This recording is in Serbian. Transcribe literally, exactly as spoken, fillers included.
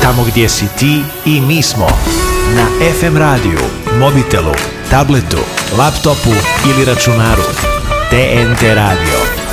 Tamo gdje si ti i mi smo. Na ef em radiju, mobitelu, tabletu, laptopu ili računaru. T N T Radio.